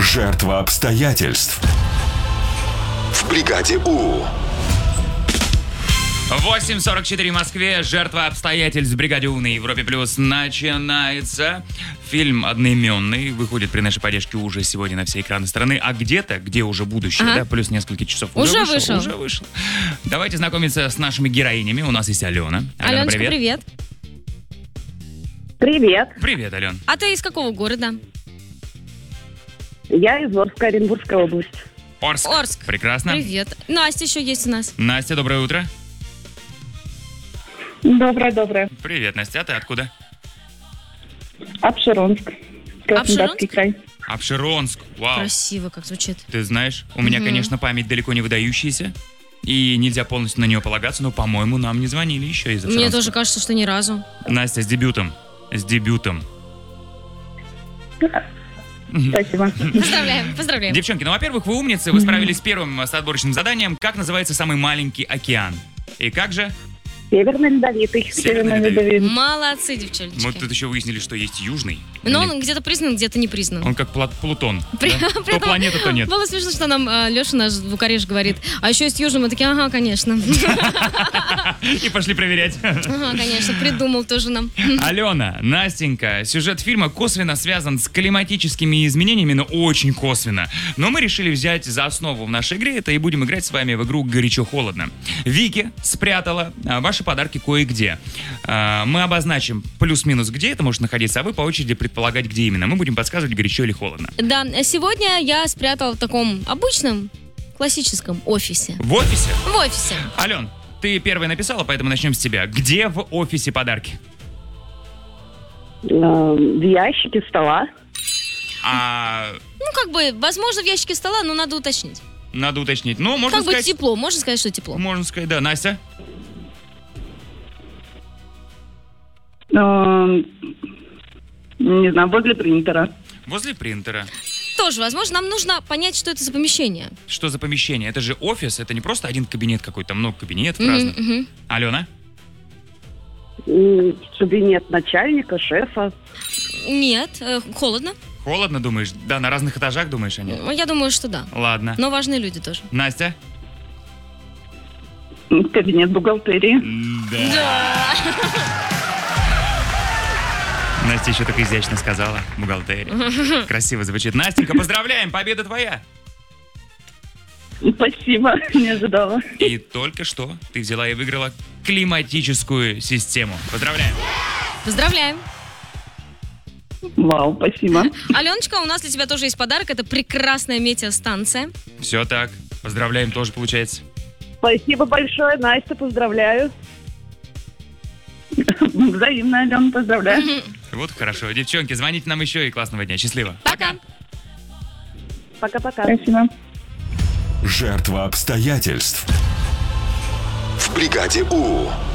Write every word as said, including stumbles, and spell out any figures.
Жертва обстоятельств. В бригаде У. восемь сорок четыре в Москве. Жертва обстоятельств в бригаде У на Европе Плюс начинается. Фильм одноименный выходит при нашей поддержке уже сегодня на все экраны страны. А где-то, где уже будущее, Ага. да, плюс несколько часов Уже уже, вышел. Уже вышел. Давайте знакомиться с нашими героинями. У нас есть Алена. Алена, Аленочка, привет. привет. Привет, Привет, Ален. А ты из какого города? я из Орска, Оренбургская область. Орск. Орск. Прекрасно. Привет. Настя еще есть у нас. Настя, доброе утро. Доброе, доброе. Привет, Настя. А ты откуда? Апшеронск, Краснодарский край. Апшеронск. Вау. Красиво, как звучит. Ты знаешь, у меня, Мгм. конечно, память далеко не выдающаяся. И нельзя полностью на нее полагаться, но, по-моему, нам не звонили еще из Мне Апшеронска. тоже кажется, что ни разу. Настя, с дебютом. С дебютом. Спасибо. Поздравляем, поздравляем. Девчонки, ну, во-первых, вы умницы, вы справились с первым с отборочным заданием. Как называется самый маленький океан? И как же? Северный Ледовитый. Северный Северный Ледовитый. Молодцы, девчоночки. Мы тут еще выяснили, что есть южный. Но Или- он где-то признан, где-то не признан. Он как Пла- Плутон. При- да? при То этом планета, то нет. Было смешно, что нам Леша, наш звукореж, говорит, а еще есть южный. Мы такие, ага, конечно. И пошли проверять. Ага, конечно, придумал тоже нам. Алена, Настенька, сюжет фильма косвенно связан с климатическими изменениями, но очень косвенно. Но мы решили взять за основу в нашей игре это и будем играть с вами в игру «Горячо-холодно». Вики спрятала а, ваши подарки кое-где. А, мы обозначим плюс-минус, где это может находиться, а вы по очереди предполагать, где именно. Мы будем подсказывать, горячо или холодно. Да, сегодня я спрятала в таком обычном, классическом офисе. В офисе? В офисе. Ален, ты первая написала, поэтому начнем с тебя. Где в офисе подарки? Э, В ящике стола. А, Ну, как бы, возможно, в ящике стола, но надо уточнить. надо уточнить. Ну, можно Как бы сказать... тепло, можно сказать, что тепло. Можно сказать, да. Настя? Э, Не знаю, возле принтера. Возле принтера. Тоже, возможно, нам нужно понять, что это за помещение. Что за помещение? Это же офис, это не просто один кабинет какой-то, много кабинетов Мгм, разных. мгм. Алена? М, Кабинет начальника, шефа. Нет, э, холодно. Холодно, думаешь? Да, на разных этажах, думаешь, они? Я думаю, что да. Ладно. Но важные люди тоже. Настя? М, Кабинет бухгалтерии. Да. Настя еще так изящно сказала. Бухгалтерия. Красиво звучит. Настенька, поздравляем, победа твоя. Спасибо, не ожидала. И только что ты взяла и выиграла климатическую систему. Поздравляем. Поздравляем. Вау, спасибо. Аленочка, у нас для тебя тоже есть подарок. Это прекрасная метеостанция. Все так. Поздравляем, тоже получается. Спасибо большое, Настя, поздравляю. Взаимно, Алена, поздравляю. Вот хорошо. Девчонки, звоните нам еще и классного дня. Счастливо. Пока. Пока-пока. Спасибо. Жертва обстоятельств. В бригаде У.